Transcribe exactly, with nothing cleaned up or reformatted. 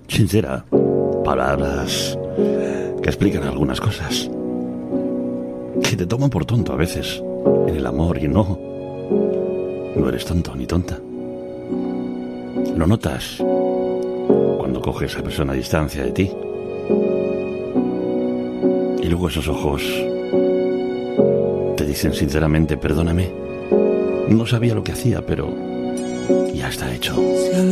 sincera, palabras que explican algunas cosas, que te toman por tonto a veces en el amor, y no, no eres tonto ni tonta. Lo notas cuando coges a esa persona a distancia de ti, y luego esos ojos te dicen sinceramente: perdóname, no sabía lo que hacía, pero ya está hecho.